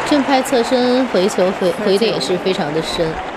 正拍侧身回球回的也是非常的深。